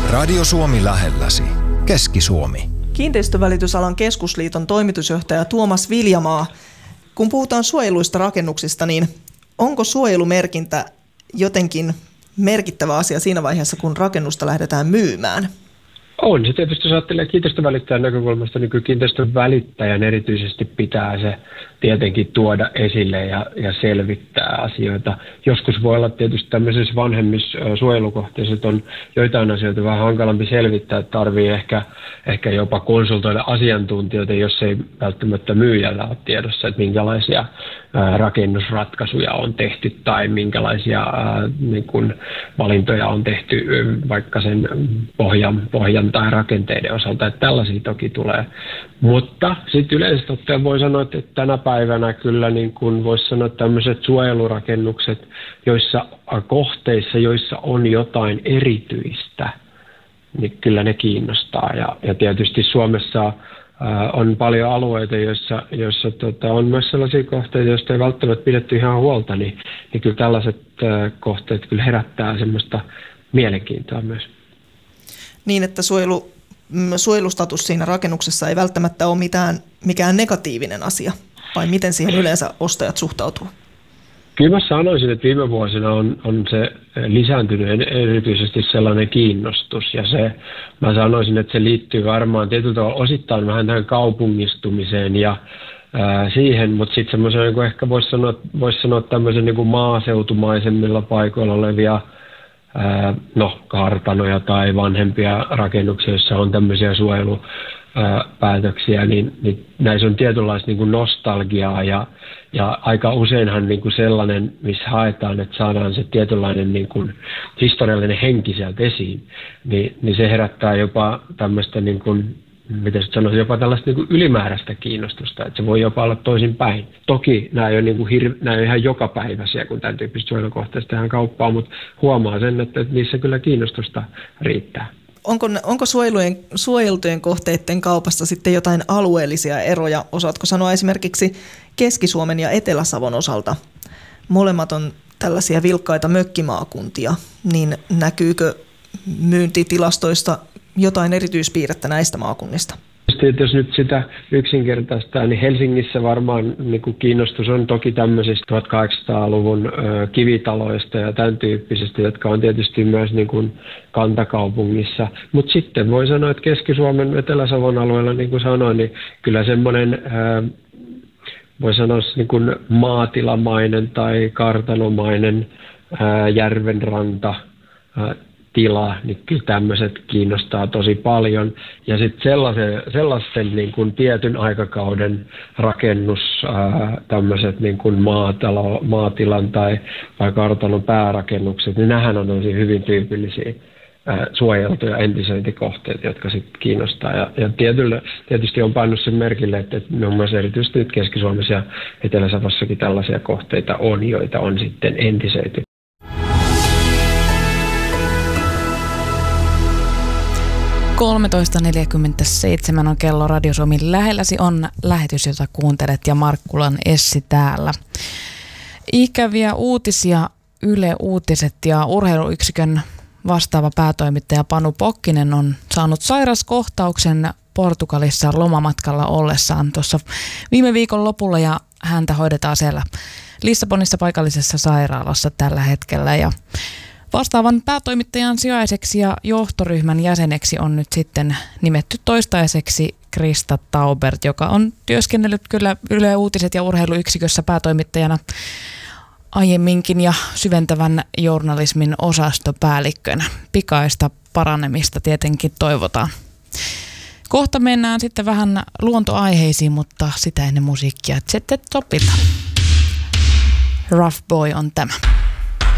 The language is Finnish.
Radio Suomi lähelläsi. Keski-Suomi. Kiinteistövälitysalan keskusliiton toimitusjohtaja Tuomas Viljamaa. Kun puhutaan suojeluista rakennuksista, niin onko suojelumerkintä jotenkin merkittävä asia siinä vaiheessa, kun rakennusta lähdetään myymään? On se tietysti, jos ajattelee kiinteistövälittäjän näkökulmasta, niin kyllä kiinteistövälittäjän erityisesti pitää se tietenkin tuoda esille ja selvittää asioita. Joskus voi olla tietysti tämmöisissä vanhemmissa suojelukohteissa, että on joitain asioita vähän hankalampi selvittää, että tarvii ehkä jopa konsultoida asiantuntijoita, jos ei välttämättä myyjällä ole tiedossa, että minkälaisia rakennusratkaisuja on tehty tai minkälaisia niin kuin valintoja on tehty vaikka sen pohjan tai rakenteiden osalta, että tällaisia toki tulee. Mutta sitten yleisesti ottaen voi sanoa, että tänä päivänä kyllä niin kuin voisi sanoa tämmöiset suojelurakennukset, kohteissa, joissa on jotain erityistä, niin kyllä ne kiinnostaa. Ja tietysti Suomessa on paljon alueita, joissa on myös sellaisia kohteita, joista ei välttämättä pidetty ihan huolta, niin kyllä tällaiset kohteet kyllä herättää semmoista mielenkiintoa myös. Niin, että suojelustatus siinä rakennuksessa ei välttämättä ole mikään negatiivinen asia, vai miten siihen yleensä ostajat suhtautuu? Kyllä mä sanoisin, että viime vuosina on se lisääntynyt erityisesti sellainen kiinnostus, ja mä sanoisin, että se liittyy varmaan tietyllä tavalla osittain vähän tähän kaupungistumiseen ja siihen, mutta sitten semmoisen, niin kuin ehkä voisi sanoa tämmöisen niin kuin maaseutumaisemmilla paikoilla olevia kartanoja tai vanhempia rakennuksia, joissa on tämmöisiä suojelupäätöksiä, niin näissä on tietynlaista niin kuin nostalgiaa ja aika useinhan niin kuin sellainen, missä haetaan, että saadaan se tietynlainen niin kuin historiallinen henki sieltä esiin, niin se herättää jopa tämmöistä, niin kuin, miten sanoisin, jopa tällaista niin kuin ylimääräistä kiinnostusta, että se voi jopa olla toisinpäin. Toki nämä ei ole, niin kuin nämä ei ihan jokapäiväisiä, kun tämän tyyppistä suojelukohteista tehdään kauppaa, mutta huomaa sen, että niissä kyllä kiinnostusta riittää. Onko suojeltujen kohteiden kaupassa sitten jotain alueellisia eroja? Osaatko sanoa esimerkiksi Keski-Suomen ja Etelä-Savon osalta? Molemmat on tällaisia vilkkaita mökkimaakuntia, niin näkyykö myyntitilastoista jotain erityispiirrettä näistä maakunnista? Jos nyt sitä yksinkertaistaa, niin Helsingissä varmaan niin kuin kiinnostus on toki tämmöisistä 1800-luvun kivitaloista ja tämän tyyppisistä, jotka on tietysti myös niin kuin kantakaupungissa. Mutta sitten voi sanoa, että Keski-Suomen Etelä-Savon alueella, niin kuin sanoin, niin kyllä semmoinen voi sanoa niin kuin maatilamainen tai kartanomainen järvenranta tila, niin kyllä tämmöiset kiinnostaa tosi paljon. Ja sitten sellaisen niin kuin tietyn aikakauden rakennus, tämmöiset niin kuin maatilan tai kartanon päärakennukset, niin nämähän on hyvin tyypillisiä suojeltuja entisöintikohteita, jotka sitten kiinnostaa. Ja tietysti on pannut sen merkille, että muun muassa erityisesti nyt Keski-Suomessa ja Etelä-Savossakin tällaisia kohteita on, joita on sitten entisöity. .47 on kello. Radio Suomi lähelläsi on lähetys, jota kuuntelet, ja Markkulan Essi täällä. Ikäviä uutisia. Yle Uutiset ja urheiluyksikön vastaava päätoimittaja Panu Pokkinen on saanut sairaskohtauksen Portugalissa lomamatkalla ollessaan tuossa viime viikon lopulla, ja häntä hoidetaan siellä Lissabonissa paikallisessa sairaalassa tällä hetkellä. Ja vastaavan päätoimittajan sijaiseksi ja johtoryhmän jäseneksi on nyt sitten nimetty toistaiseksi Krista Taubert, joka on työskennellyt kyllä Yle Uutiset ja urheiluyksikössä päätoimittajana aiemminkin ja syventävän journalismin osastopäällikkönä. Pikaista paranemista tietenkin toivotaan. Kohta mennään sitten vähän luontoaiheisiin, mutta sitä ennen musiikkia. Zet Topilta. Rough Boy on tämä.